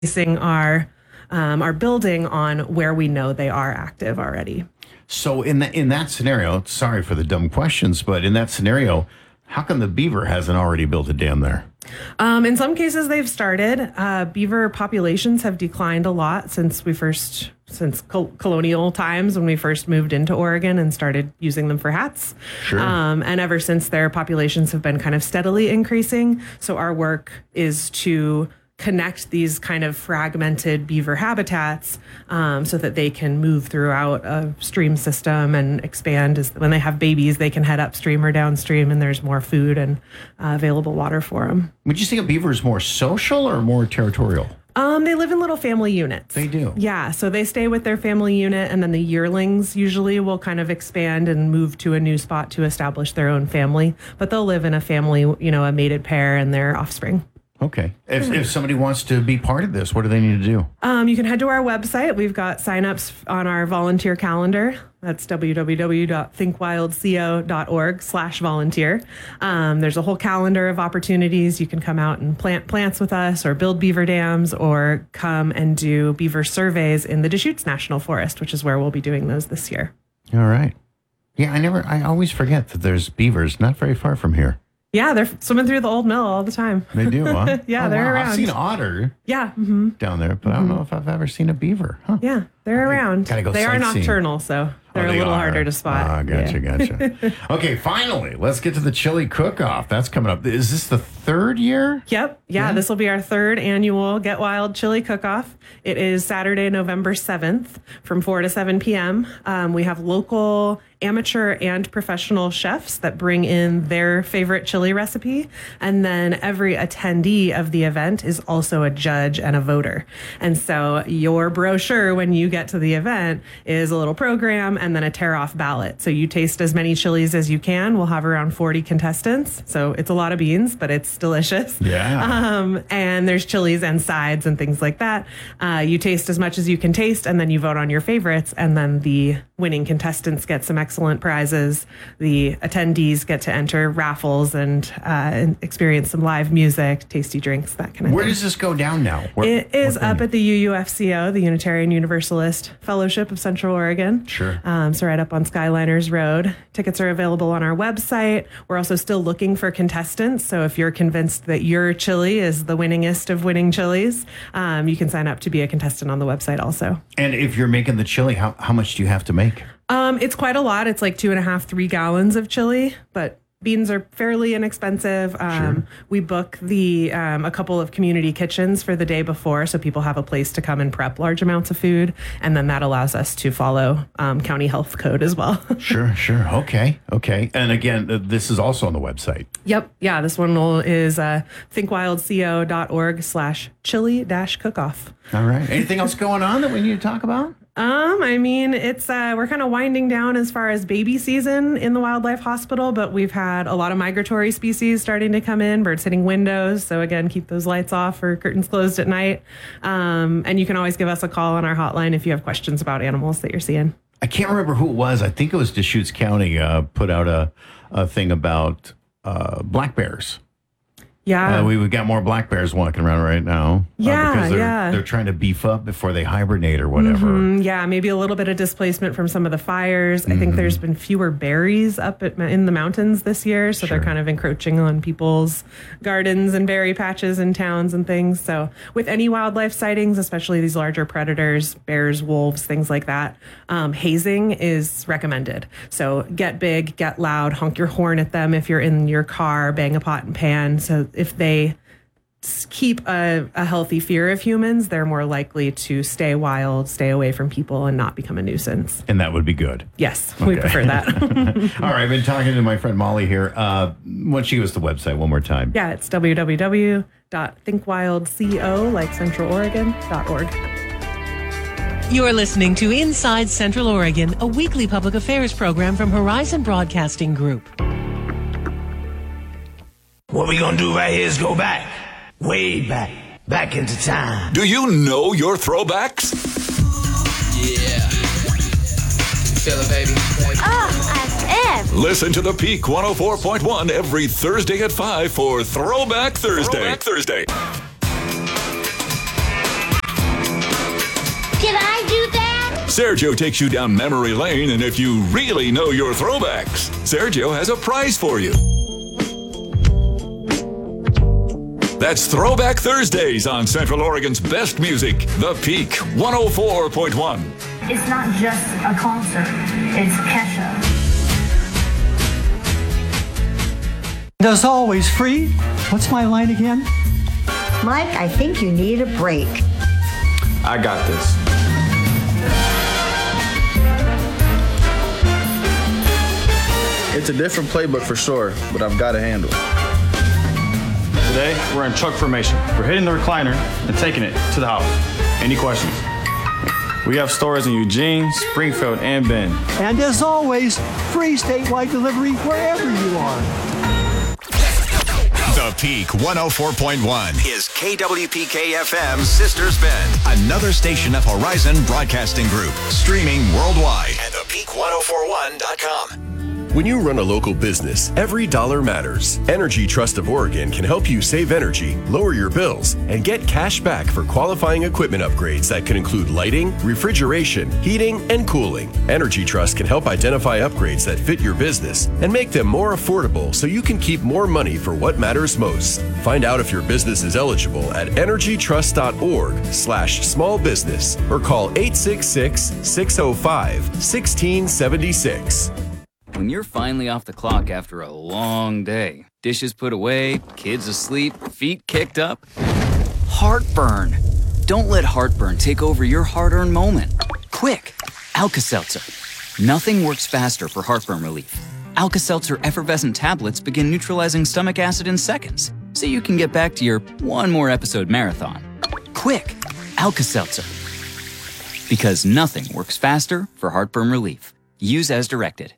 basing our building on where we know they are active already. So in that scenario, sorry for the dumb questions, but in that scenario, how come the beaver hasn't already built a dam there? In some cases, they've started. Beaver populations have declined a lot since colonial times when we first moved into Oregon and started using them for hats. Sure. And ever since, their populations have been kind of steadily increasing. So our work is to connect these kind of fragmented beaver habitats so that they can move throughout a stream system and expand. When they have babies, they can head upstream or downstream, and there's more food and available water for them. Would you think a beaver is more social or more territorial? They live in little family units. They do? Yeah, so they stay with their family unit, and then the yearlings usually will kind of expand and move to a new spot to establish their own family. But they'll live in a family, a mated pair and their offspring. Okay. If somebody wants to be part of this, what do they need to do? You can head to our website. We've got signups on our volunteer calendar. That's www.thinkwildco.org/volunteer. There's a whole calendar of opportunities. You can come out and plant plants with us or build beaver dams or come and do beaver surveys in the Deschutes National Forest, which is where we'll be doing those this year. All right. Yeah, I always forget that there's beavers not very far from here. Yeah, they're swimming through the old mill all the time. They do, huh? Yeah, they're around. I've seen otter down there, but I don't know if I've ever seen a beaver. Huh. Yeah, they're around. Gotta go they are sightseeing. Nocturnal, so they're a little harder to spot. Ah, gotcha. Okay, finally, let's get to the chili cook-off. That's coming up. Is this the third year? Yep. Yeah, this will be our third annual Get Wild Chili Cook-Off. It is Saturday, November 7th from 4 to 7 p.m. We have local amateur and professional chefs that bring in their favorite chili recipe. And then every attendee of the event is also a judge and a voter. And so your brochure when you get to the event is a little program and then a tear-off ballot. So you taste as many chilies as you can. We'll have around 40 contestants. So it's a lot of beans, but it's delicious. Yeah. And there's chilies and sides and things like that. You taste as much as you can taste, and then you vote on your favorites. And then the winning contestants get some excellent prizes. The attendees get to enter raffles and experience some live music, tasty drinks, that kind of thing. Where does this go down now? It is up at the UUFCO, the Unitarian Universalist Fellowship of Central Oregon. Sure. So right up on Skyliners Road. Tickets are available on our website. We're also still looking for contestants. So if you're convinced that your chili is the winningest of winning chilies, you can sign up to be a contestant on the website also. And if you're making the chili, how much do you have to make? It's quite a lot. It's like 2.5-3 gallons of chili, but beans are fairly inexpensive. Sure. We book a couple of community kitchens for the day before, so people have a place to come and prep large amounts of food, and then that allows us to follow county health code as well. Sure. Okay. And again, this is also on the website. Yep. Yeah, this one is thinkwildco.org/chili-cookoff. All right. Anything else going on that we need to talk about? It's we're kind of winding down as far as baby season in the wildlife hospital, but we've had a lot of migratory species starting to come in, birds hitting windows. So again, keep those lights off or curtains closed at night. And you can always give us a call on our hotline if you have questions about animals that you're seeing. I can't remember who it was. I think it was Deschutes County put out a thing about black bears. Yeah. We've got more black bears walking around right now. Yeah, because they're trying to beef up before they hibernate or whatever. Yeah, maybe a little bit of displacement from some of the fires. I think there's been fewer berries up in the mountains this year, so they're kind of encroaching on people's gardens and berry patches in towns and things. So with any wildlife sightings, especially these larger predators, bears, wolves, things like that, hazing is recommended. So get big, get loud, honk your horn at them if you're in your car, bang a pot and pan. So if they keep a healthy fear of humans, they're more likely to stay wild, stay away from people, and not become a nuisance. And that would be good. Yes, we prefer that. All right, I've been talking to my friend Molly here. Why don't you give us the website one more time? Yeah, it's www.thinkwildco, like centraloregon.org. You're listening to Inside Central Oregon, a weekly public affairs program from Horizon Broadcasting Group. What we gonna do right here is go back, way back into time. Do you know your throwbacks? Yeah. Feel it, baby. I am. Listen to the Peak 104.1 every Thursday at 5 for Throwback Thursday. Sergio takes you down memory lane, and if you really know your throwbacks, Sergio has a prize for you. That's Throwback Thursdays on Central Oregon's best music, The Peak 104.1. It's not just a concert, it's Kesha. As always, free. What's my line again? Mike, I think you need a break. I got this. It's a different playbook for sure, but I've got to handle it. Today, we're in truck formation. We're hitting the recliner and taking it to the house. Any questions? We have stores in Eugene, Springfield, and Bend. And as always, free statewide delivery wherever you are. The Peak 104.1 is KWPK-FM's Sisters Bend, another station of Horizon Broadcasting Group, streaming worldwide at thepeak1041.com. When you run a local business, every dollar matters. Energy Trust of Oregon can help you save energy, lower your bills, and get cash back for qualifying equipment upgrades that can include lighting, refrigeration, heating, and cooling. Energy Trust can help identify upgrades that fit your business and make them more affordable so you can keep more money for what matters most. Find out if your business is eligible at energytrust.org/small business or call 866-605-1676. When you're finally off the clock after a long day, dishes put away, kids asleep, feet kicked up, heartburn. Don't let heartburn take over your hard-earned moment. Quick, Alka-Seltzer. Nothing works faster for heartburn relief. Alka-Seltzer effervescent tablets begin neutralizing stomach acid in seconds, so you can get back to your one more episode marathon. Quick, Alka-Seltzer. Because nothing works faster for heartburn relief. Use as directed.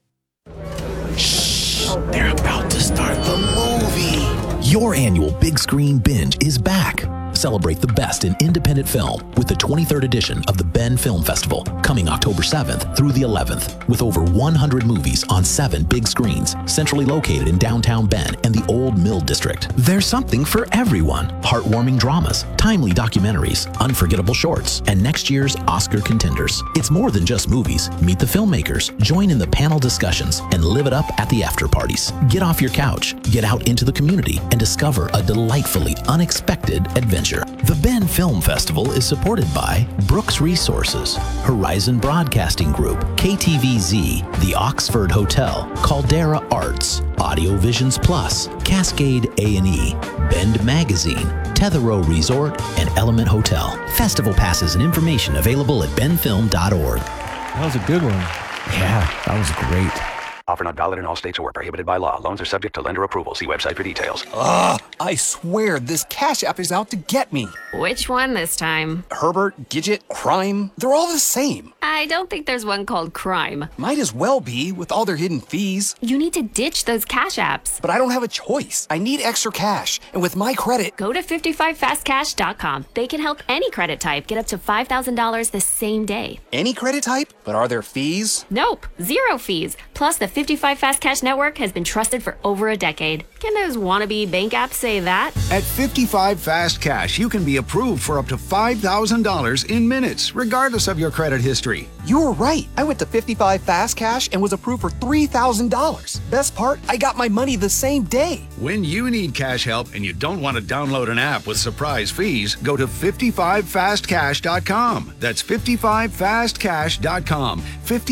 Shh, they're about to start the movie. Your annual Big Screen Binge is back. Celebrate the best in independent film with the 23rd edition of the Bend Film Festival, coming October 7th through the 11th, with over 100 movies on 7 big screens, centrally located in downtown Bend and the Old Mill District. There's something for everyone. Heartwarming dramas, timely documentaries, unforgettable shorts, and next year's Oscar contenders. It's more than just movies. Meet the filmmakers, join in the panel discussions, and live it up at the after parties. Get off your couch, get out into the community, and discover a delightfully unexpected adventure. The Bend Film Festival is supported by Brooks Resources, Horizon Broadcasting Group, KTVZ, the Oxford Hotel, Caldera Arts, Audio Visions Plus, Cascade A&E, Bend Magazine, Tetherow Resort, and Element Hotel. Festival passes and information available at bendfilm.org. That was a good one. Yeah, that was great. Offer not valid in all states or prohibited by law. Loans are subject to lender approval. See website for details. Ugh, I swear this Cash App is out to get me. Which one this time? Herbert, Gidget, Crime, they're all the same. I don't think there's one called Crime. Might as well be, with all their hidden fees. You need to ditch those Cash Apps. But I don't have a choice. I need extra cash. And with my credit... Go to 55fastcash.com. They can help any credit type get up to $5,000 the same day. Any credit type? But are there fees? Nope, 0 fees. Plus, the 55 Fast Cash network has been trusted for over a decade. Can those wannabe bank apps say that? At 55 Fast Cash, you can be approved for up to $5,000 in minutes, regardless of your credit history. You were right. I went to 55 Fast Cash and was approved for $3,000. Best part, I got my money the same day. When you need cash help and you don't want to download an app with surprise fees, go to 55fastcash.com. That's 55fastcash.com.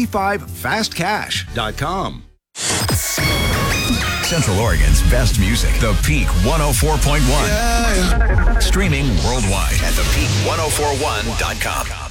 55fastcash.com. Central Oregon's best music, The Peak 104.1. Yeah. Streaming worldwide at thepeak1041.com.